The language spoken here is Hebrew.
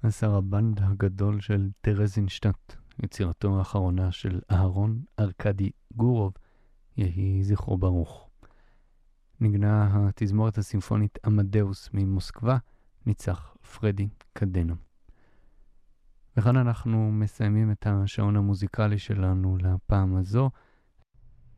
הסרבנד הגדול של טרזינשטט, יצירתו האחרונה של אהרון ארקדי גורוב, יהי זכרו ברוך. נגנה התזמורת הסימפונית אמדאוס ממוסקבה, ניצח פרדי קדנו. וכאן אנחנו מסיימים את השעון המוזיקלי שלנו לפעם הזו.